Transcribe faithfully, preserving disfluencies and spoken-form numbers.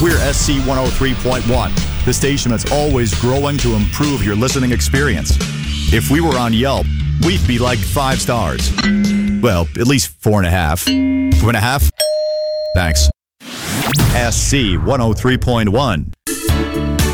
We're S C one oh three point one, the station that's always growing to improve your listening experience. If we were on Yelp, we'd be like five stars. Well, at least four and a half. Four and a half? Thanks. S C one oh three point one.